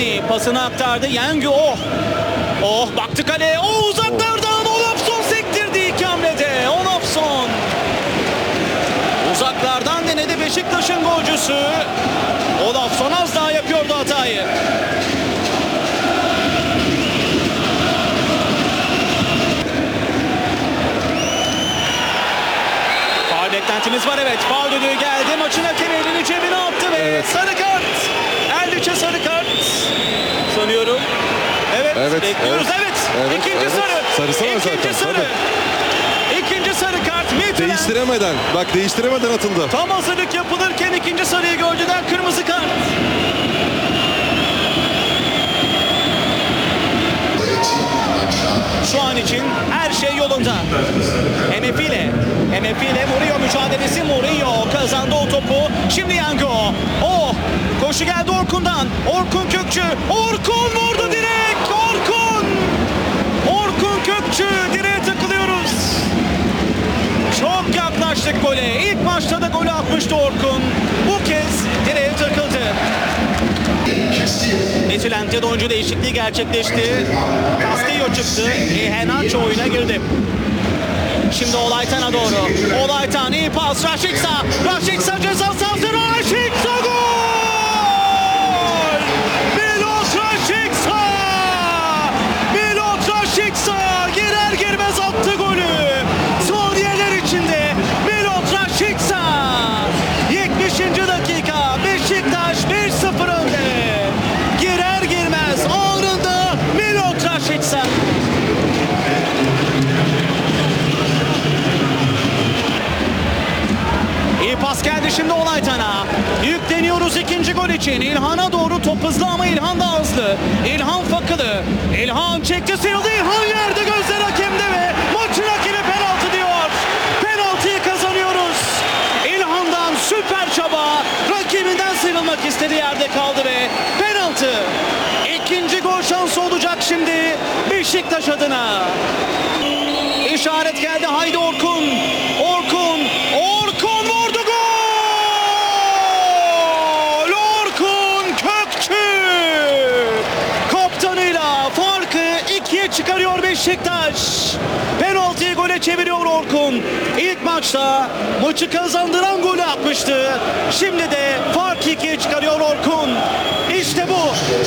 Şahni pasını aktardı. Yengü baktı kaleye. Uzaklardan Olafsson sektirdi iki hamlede. Olafsson uzaklardan denedi Beşiktaş'ın golcüsü. Olafsson az daha yapıyordu hatayı. Faul beklentimiz var, evet. Faul düdüğü geldi. Maçın hakemi elini cebine attı ve sarı kart. Erliç'e sarı kart sanıyorum. Evet, bekliyoruz. Evet. İkinci sarı. Sarısı var zaten. İkinci sarı. İkinci sarı kart. Değiştiremeden atıldı. Tam hazırlık yapılırken ikinci sarıyı gördüler. Kırmızı kart. Şu an için her şey yolunda. Emefi ile Mourinho mücadelesi. Mourinho kazandı o topu. Şimdi Yango. Koşu geldi Orkun'dan. Orkun Kökçü. Orkun vurdu direkt. Orkun Kökçü. Direğe takılıyoruz. Çok yaklaştık gole. İlk maçta da golü atmıştı Orkun. Bu kez direğe takıldı. Midtjylland'de oyuncu değişikliği gerçekleşti. Castillo çıktı. Henacho oyuna girdi. Şimdi Olaytan'a doğru. Olaytan iyi pas. Rashica ceza sahası. Rashica gol! Milot Rashica girer girmez attı golü. Saniyeler içinde Milot Rashica. 70. dakika. Beşiktaş 1-0 önde. Girer girmez anında Milot Rashica. İyi pas geldi şimdi Olaytan'a. Yükleniyoruz ikinci gol için. İlhan'a doğru top hızlı ama İlhan da hızlı. İlhan Fakılı. İlhan çekti, sıyrıldı. İlhan yerde, gözler hakemde ve maçın hakemi penaltı diyor. Penaltıyı kazanıyoruz. İlhan'dan süper çaba. Rakibinden sıyrılmak istedi, yerde kaldı ve penaltı. İkinci gol şansı olacak şimdi Beşiktaş adına. İşaret geldi. Haydi Orkun. Orkun vurdu, gol! Orkun Kökçü kaptanıyla farkı 2'ye çıkarıyor Beşiktaş. Penaltıyı gole çeviriyor Orkun. İlk maçta maçı kazandıran golü atmıştı. Şimdi de farkı 2'ye çıkarıyor Orkun. İşte bu.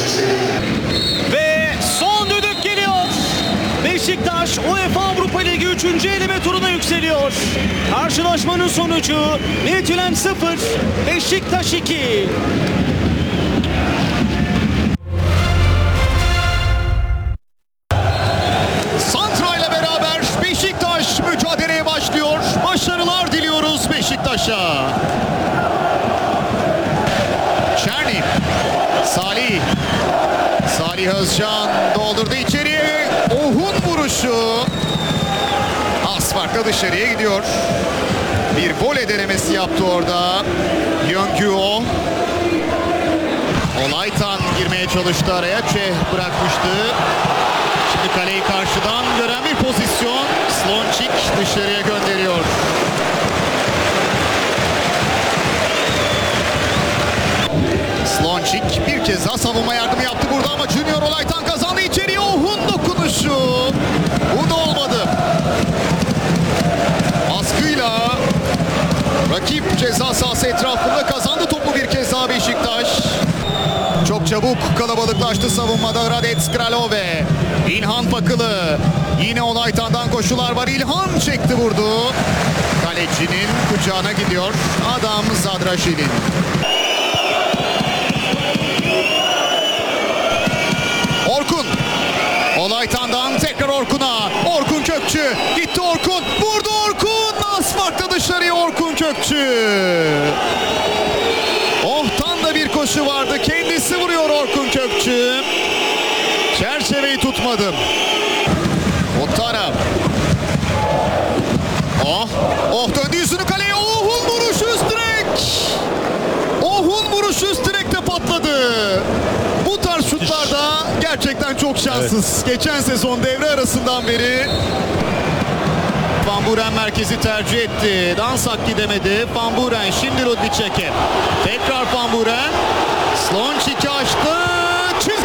Ve son düdük geliyor. Beşiktaş UEFA Avrupa Ligi 3. eleme turuna yükseliyor. Karşılaşmanın sonucu Midtjylland 0, Beşiktaş 2. Santra ile beraber Beşiktaş mücadeleye başlıyor. Başarılar diliyoruz Beşiktaş'a. Çerni, Salih Özcan doldurdu içeriye. Ohun vuruşu az farkla dışarıya gidiyor. Bir voley denemesi yaptı orada. Yönküo. Olaytan girmeye çalıştı araya. Bırakmıştı. Şimdi kaleyi karşıdan gören bir pozisyon. Slončík dışarıya gönderiyor. Slončík bir kez daha savunma yardımı yaptı burada ama Junior Olaytan kazandı içeriye. Ohun dokunuşu. Bu da olmadı. Baskıyla rakip ceza sahası etrafında kazandı topu bir kez daha Beşiktaş. Çok çabuk kalabalıklaştı savunmada Radec Kralove. İlhan Fakılı. Yine Olaytan'dan koşular var. İlhan çekti, vurdu. Kalecinin kucağına gidiyor. Adam Zadraşil'in. Orkun. Olaytan'dan tekrar Orkun'a. Orkun Kökçü. Gitti Orkun. Vurdu Orkun. Az farkla dışarıya Orkun Kökçü. Ohtan da bir koşu vardı. Kendisi vuruyor Orkun Kökçü. Çerçeveyi tutmadı. Otara. Döndü yüzünü kaleye. Ohun vuruşu üst direk. Ohun vuruşu üst direkte patladı. Bu tarz şutlarda gerçekten çok şanssız. Evet. Geçen sezon devre arasından beri Van Buren merkezi tercih etti. Dansak gidemedi. Van Buren şimdi Ludviček'e. Tekrar Van Buren. Slončík